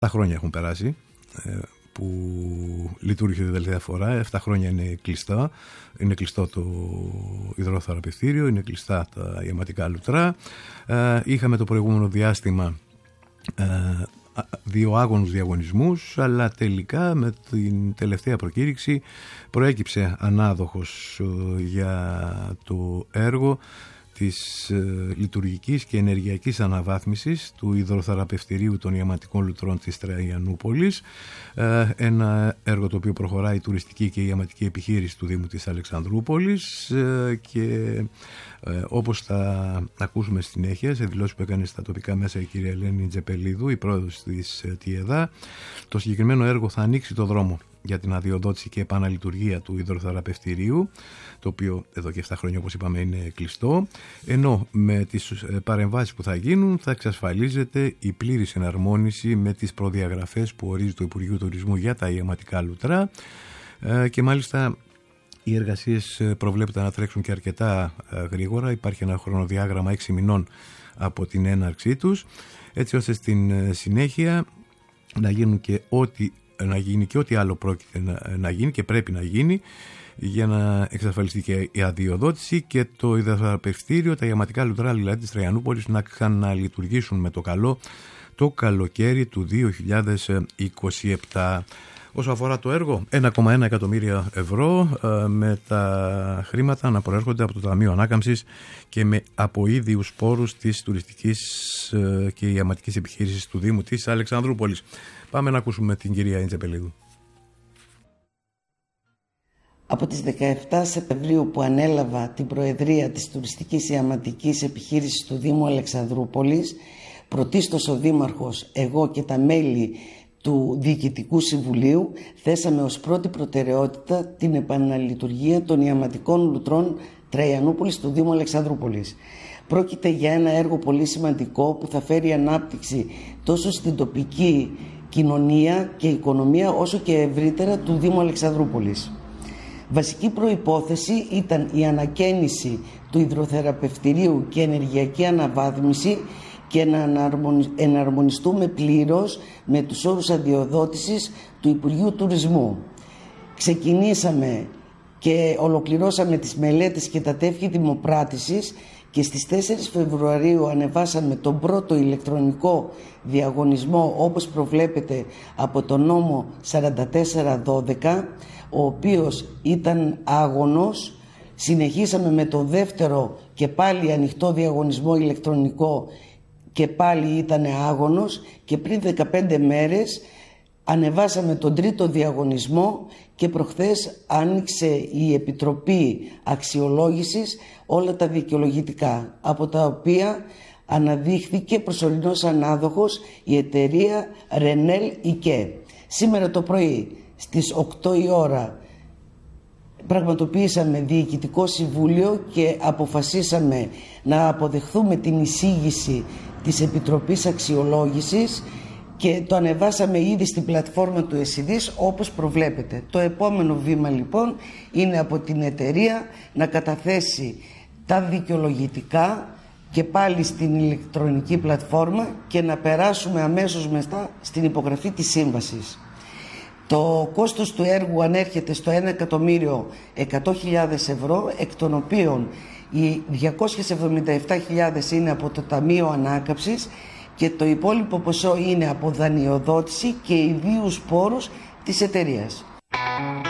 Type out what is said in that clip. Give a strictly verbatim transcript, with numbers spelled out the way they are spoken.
Τα χρόνια έχουν περάσει που λειτουργήσε την τελευταία φορά. Εφτά χρόνια είναι κλειστά. Είναι κλειστό το υδροθεραπευτήριο, είναι κλειστά τα ιαματικά λουτρά. Είχαμε το προηγούμενο διάστημα δύο άγωνους διαγωνισμούς, αλλά τελικά με την τελευταία προκήρυξη προέκυψε ανάδοχος για το έργο της ε, λειτουργικής και ενεργειακής αναβάθμισης του υδροθεραπευτηρίου των ιαματικών λουτρών της Τραϊανούπολης, ε, ένα έργο το οποίο προχωράει η τουριστική και η ιαματική επιχείρηση του Δήμου της Αλεξανδρούπολης ε, και ε, όπως θα ακούσουμε στη συνέχεια σε δηλώσεις που έκανε στα τοπικά μέσα η κυρία Ελένη Τζεπελίδου, η πρόεδρος της ε, ΤΙΕΔΑ, το συγκεκριμένο έργο θα ανοίξει το δρόμο για την αδειοδότηση και επαναλειτουργία του υδροθεραπευτηρίου, το οποίο εδώ και εφτά χρόνια όπως είπαμε είναι κλειστό, ενώ με τις παρεμβάσεις που θα γίνουν θα εξασφαλίζεται η πλήρης εναρμόνιση με τις προδιαγραφές που ορίζει το Υπουργείο Τουρισμού για τα ιαματικά λουτρά και μάλιστα οι εργασίες προβλέπεται να τρέξουν και αρκετά γρήγορα. Υπάρχει ένα χρονοδιάγραμμα έξι μηνών από την έναρξή τους, έτσι ώστε στην συνέχεια να γίνουν και ό,τι να γίνει και ό,τι άλλο πρόκειται να, να γίνει και πρέπει να γίνει για να εξασφαλιστεί και η αδειοδότηση και το υδροθεραπευτήριο, τα ιαματικά λουτρά δηλαδή της Τραϊανούπολης να ξαναλειτουργήσουν με το καλό το καλοκαίρι του δύο χιλιάδες είκοσι επτά. Όσο αφορά το έργο, ένα κόμμα ένα εκατομμύρια ευρώ ε, με τα χρήματα να προέρχονται από το Ταμείο Ανάκαμψης και με από ίδιους πόρους της τουριστικής ε, και ιαματικής επιχείρησης του Δήμου της Αλεξανδρούπολης. Πάμε να ακούσουμε την κυρία Ιντσεπελίδου. Από τις δεκαεφτά Σεπτεμβρίου που ανέλαβα την Προεδρία της Τουριστικής Ιαματικής Επιχείρησης του Δήμου Αλεξανδρούπολης, πρωτίστως ο Δήμαρχος, εγώ και τα μέλη του Διοικητικού Συμβουλίου θέσαμε ως πρώτη προτεραιότητα την επαναλειτουργία των ιαματικών λουτρών Τραϊανούπολης του Δήμου Αλεξανδρούπολης. Πρόκειται για ένα έργο πολύ σημαντικό που θα φέρει ανάπτυξη τόσο στην τοπική κοινωνία και οικονομία όσο και ευρύτερα του Δήμου Αλεξανδρούπολης. Βασική προϋπόθεση ήταν η ανακαίνιση του υδροθεραπευτηρίου και ενεργειακή αναβάθμιση και να εναρμονιστούμε πλήρως με τους όρους αδειοδότησης του Υπουργείου Τουρισμού. Ξεκινήσαμε και ολοκληρώσαμε τις μελέτες και τα τεύχη δημοπράτησης και στις τέσσερις Φεβρουαρίου ανεβάσαμε τον πρώτο ηλεκτρονικό διαγωνισμό όπως προβλέπεται από το νόμο σαράντα τέσσερα δώδεκα, ο οποίος ήταν άγωνος. Συνεχίσαμε με το δεύτερο και πάλι ανοιχτό διαγωνισμό ηλεκτρονικό και πάλι ήταν άγωνος και πριν δεκαπέντε μέρες ανεβάσαμε τον τρίτο διαγωνισμό και προχθές άνοιξε η Επιτροπή Αξιολόγησης όλα τα δικαιολογητικά, από τα οποία αναδείχθηκε προσωρινός ανάδοχος η εταιρεία Ρενέλ Ικέ. Σήμερα το πρωί στις οκτώ η ώρα πραγματοποιήσαμε διοικητικό συμβούλιο και αποφασίσαμε να αποδεχθούμε την εισήγηση της Επιτροπής Αξιολόγησης και το ανεβάσαμε ήδη στην πλατφόρμα του ΕΣΥΔΙΣ όπως προβλέπεται. Το επόμενο βήμα λοιπόν είναι από την εταιρεία να καταθέσει τα δικαιολογητικά και πάλι στην ηλεκτρονική πλατφόρμα και να περάσουμε αμέσως μετά στην υπογραφή της σύμβασης. Το κόστος του έργου ανέρχεται στο ένα εκατομμύριο εκατό χιλιάδες ευρώ, εκ των οποίων οι διακόσιες εβδομήντα επτά χιλιάδες είναι από το Ταμείο Ανάκαμψης και το υπόλοιπο ποσό είναι από δανειοδότηση και ιδίους πόρους της εταιρείας.